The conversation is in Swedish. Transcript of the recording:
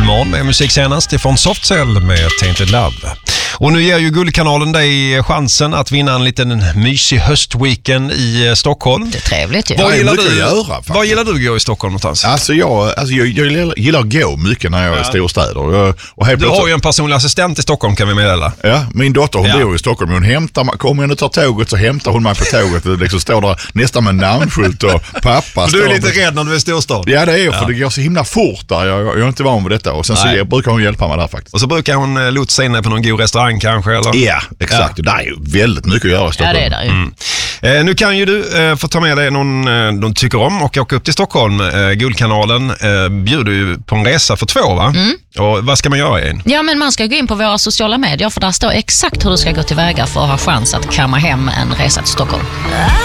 morgon med musik senast ifrån Softcell med Tainted Love. Och nu ger ju Guldkanalen dig chansen att vinna en liten mysig höstweekend i Stockholm. Det är trevligt ju. Vad gillar du att gå i Stockholm någonstans? Alltså jag gillar att gå mycket när jag är i storstäder. Du har ju en personlig assistent i Stockholm, kan vi meddela. Ja, min dotter hon bor i Stockholm. Hon kommer hon och tar tåget, så hämtar hon mig på tåget. Och liksom står där nästan med namnskylt och pappa. Du är lite rädd när du är i storstad. Ja, det är för det går så himla fort där. Jag är inte van vid detta. Och sen så brukar hon hjälpa mig där faktiskt. Och så brukar hon lotsa in på någon god restaurang kanske, eller? Ja, exakt. Ja. Det är ju väldigt mycket att göra i Stockholm. Ja, det är det ju. Nu kan ju du få ta med dig någon de tycker om och åka upp till Stockholm. Guldkanalen bjuder ju på en resa för 2, va? Och vad ska man göra in? Ja, men man ska gå in på våra sociala medier, för där står exakt hur du ska gå tillväga för att ha chans att kamma hem en resa till Stockholm.